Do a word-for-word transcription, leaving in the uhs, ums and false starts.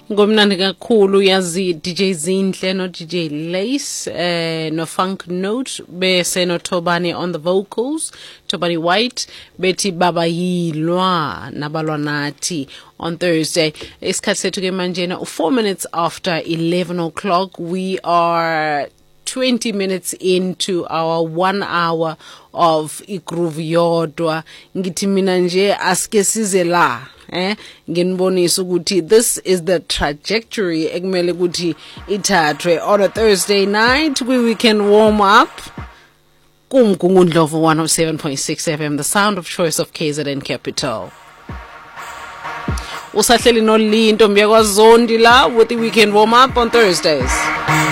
Ngomnandi kakhulu yazi D J Zinhle no D J Lace eh no Funk Note bese no Tobani on the vocals, Tobani White bethi baba yilwa nabalwa nathi on Thursday. Isikhathi sethu ke manje na four minutes after eleven o'clock. We are twenty minutes into our one hour of igroove yodwa. Ngithi mina nje asike size la eh nginibonisa ukuthi this is the trajectory ekumele ukuthi ithathwe on a Thursday night where we can warm up. Kumgungundlovu one oh seven point six F M, the sound of choice of K Z N Capital. Usahleli no Linto Mbiyakwazondi la with the weekend warm up on Thursdays.